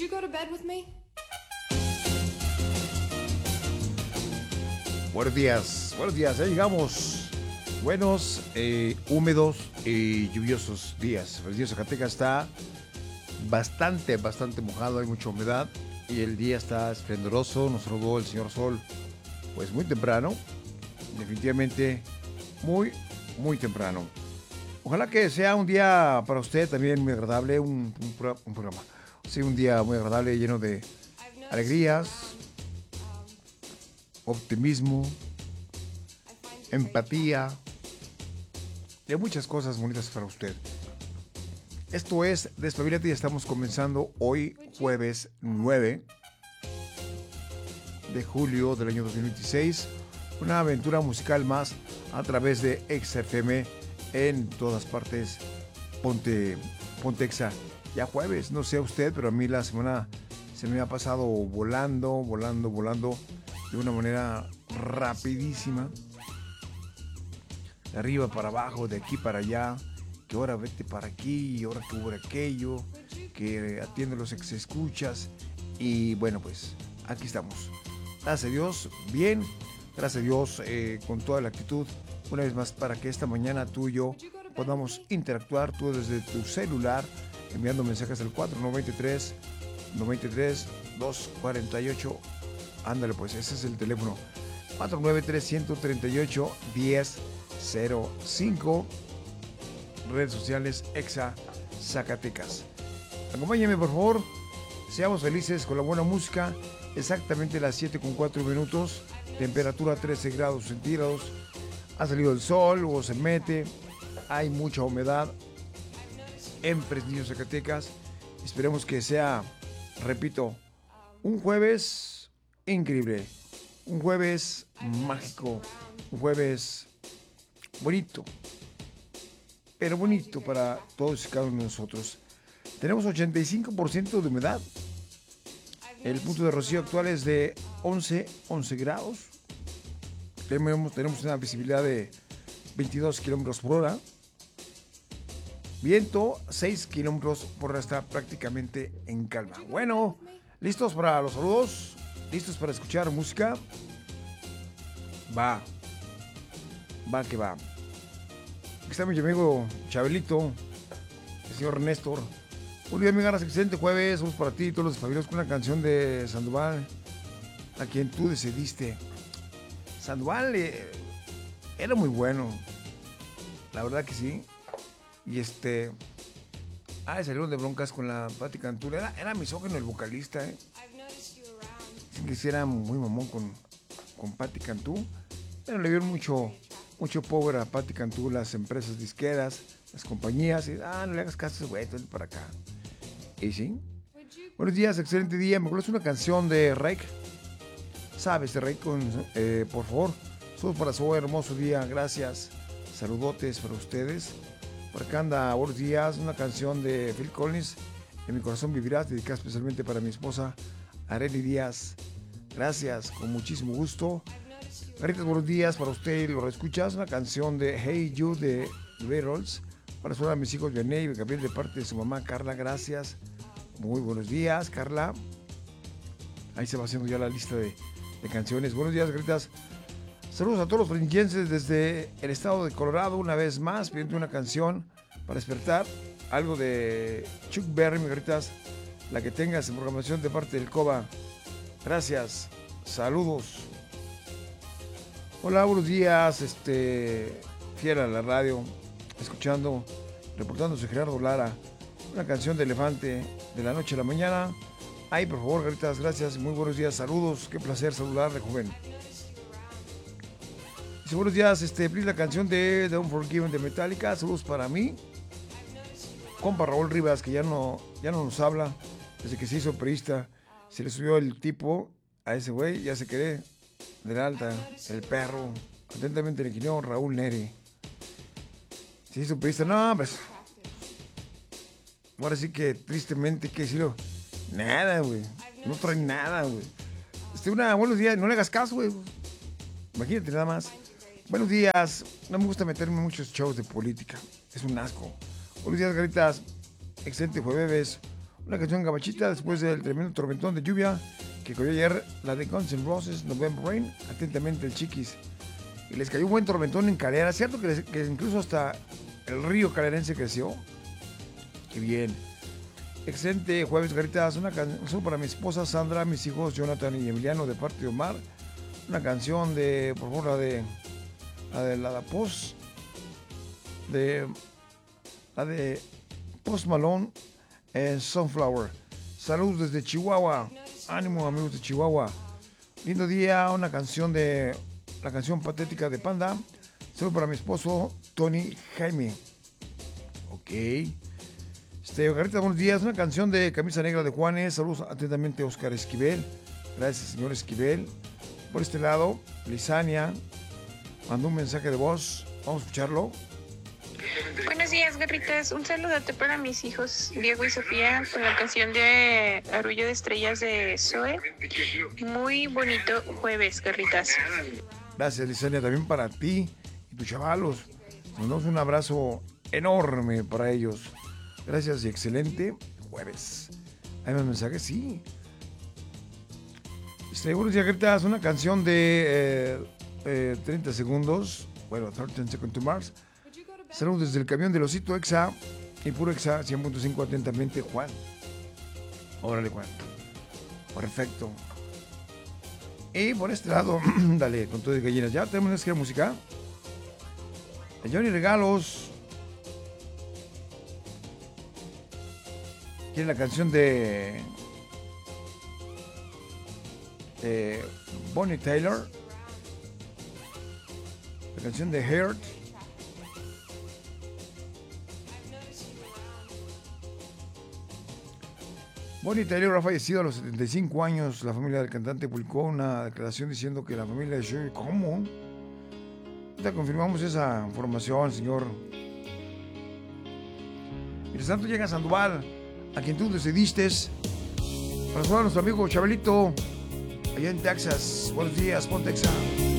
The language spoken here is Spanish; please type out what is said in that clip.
you go to bed with me? Buenos días, ya llegamos. Buenos, húmedos y lluviosos días. El día de Zacatecas está bastante mojado, hay mucha humedad y el día está esplendoroso. Nos rodó el señor Sol, pues muy temprano, definitivamente muy temprano. Ojalá que sea un día para usted también muy agradable, un programa. Sí, un día muy agradable, lleno de alegrías, optimismo, empatía, de muchas cosas bonitas para usted. Esto es Despabilate y estamos comenzando hoy, jueves 9 de julio del año 2026. Una aventura musical más a través de XFM en todas partes. Ponte Exa. Ya jueves, no sé usted, pero a mí la semana se me ha pasado volando de una manera rapidísima. De arriba para abajo, de aquí para allá, que ahora vete para aquí, y ahora que por aquello, que atiende los ex escuchas. Y bueno, pues aquí estamos. Gracias a Dios, bien, gracias a Dios, con toda la actitud, una vez más, para que esta mañana tú y yo podamos interactuar, tú desde tu celular, enviando mensajes al 493-93-248. Ándale, pues ese es el teléfono, 493-138-1005. Redes sociales Exa Zacatecas. Acompáñame, por favor. Seamos felices con la buena música. Exactamente las 7:04. Temperatura 13 grados centígrados. Ha salido el sol o se mete. Hay mucha humedad en Fresnillo, Zacatecas. Esperemos que sea, repito, un jueves increíble. Un jueves mágico. Un jueves bonito. Pero bonito para todos y cada uno de nosotros. Tenemos 85% de humedad. El punto de rocío actual es de 11 grados. Tenemos una visibilidad de 22 kilómetros por hora. Viento 6 kilómetros por hora, está prácticamente en calma. Bueno, ¿listos para los saludos? ¿Listos para escuchar música? Va que va. Aquí está mi amigo Chabelito, el señor Néstor. Un día, mi ganas, excelente jueves. Saludos para ti y todos los familiares con una canción de Sandoval, a quien tú decidiste. Sandoval era muy bueno, la verdad que sí. Y salieron de broncas con la Patti Cantú. Era misógino el vocalista, Dicen que sí era muy mamón con Patti Cantú. Pero le dieron mucho power a Patti Cantú, las empresas disqueras, las compañías. Y, no le hagas caso, güey, vente para acá. Y sí. Buenos días, excelente día. Me conoces una canción de Rake. ¿Sabes de Rake? Por favor. Saludos para su hermoso día. Gracias. Saludotes para ustedes. Por acá anda, buenos días. Una canción de Phil Collins, En mi corazón vivirás, dedicada especialmente para mi esposa Arely Díaz. Gracias, con muchísimo gusto. Caritas, buenos días para usted, lo escuchas. Una canción de Hey You de Beatles para saludar a mis hijos Vianney y Gabriel de parte de su mamá Carla. Gracias. Muy buenos días, Carla. Ahí se va haciendo ya la lista de canciones. Buenos días, Caritas. Saludos a todos los fresnillenses desde el estado de Colorado. Una vez más, pidiendo una canción para despertar. Algo de Chuck Berry, mi Caritas. La que tengas en programación de parte del COBA. Gracias. Saludos. Hola, buenos días, fiel a la radio, escuchando, reportándose Gerardo Lara, una canción de Elefante, de la noche a la mañana. Ay, por favor, Caritas, gracias, muy buenos días, saludos, qué placer saludarle, joven. Dice, buenos días, please, la canción de The Unforgiven de Metallica, saludos para mí. Compa Raúl Rivas, que ya no nos habla, desde que se hizo periodista, se le subió el tipo a ese güey, ya se quedó. Del Alta, el perro. Atentamente el ingeniero Raúl Neri. Se hizo periodista. No, pues. Ahora sí que tristemente, ¿qué decirlo? Nada, güey. No trae nada, güey. Buenos días. No le hagas caso, güey. Imagínate nada más. Buenos días. No me gusta meterme en muchos shows de política. Es un asco. Buenos días, Garitas. Excelente jueves. Una canción gabachita después del tremendo tormentón de lluvia que cayó ayer, la de Guns N' Roses, November Rain. Atentamente el Chiquis. Y les cayó un buen tormentón en Calera. ¿Cierto que incluso hasta el río calerense creció? Qué bien. Excelente jueves, Garitas. Una canción para mi esposa Sandra, mis hijos Jonathan y Emiliano de parte de Omar. Una canción de, por favor, la de Post Malone, Sunflower. Saludos desde Chihuahua. Ánimo, amigos de Chihuahua. Lindo día. Una canción de la canción patética de Panda. Saludos para mi esposo Tony Jaime. Ok. Garrita, buenos días. Una canción de Camisa Negra de Juanes. Saludos atentamente, Oscar Esquivel. Gracias, señor Esquivel. Por este lado, Lisania mandó un mensaje de voz. Vamos a escucharlo. Buenos días, Garritas. Un saludote para mis hijos Diego y Sofía con la canción de Arrullo de Estrellas de Zoe. Muy bonito jueves, Garritas. Gracias, Lisania, también para ti y tus chavalos. Mandamos un abrazo enorme para ellos. Gracias y excelente jueves. ¿Hay más mensajes? Sí. Buenos días, Garritas. Una canción de 30 segundos. Bueno, 30 Seconds to Mars. Saludos desde el camión del Osito Exa y Puro Exa 100.5. Atentamente, Juan. Órale, Juan. Perfecto. Y por este lado, dale, con todo de gallinas. Ya tenemos que música. De Johnny Regalos. Quiere la canción de Bonnie Taylor. La canción de Heart. Bonnie Taylor ha fallecido a los 75 años. La familia del cantante publicó una declaración diciendo que la familia de Sherry... ¿Cómo? Ya confirmamos esa información, señor. Mientras tanto llega Sandoval, a quien tú decidiste. Para saludar a nuestro amigo Chabelito, allá en Texas. Buenos días, pon Texas.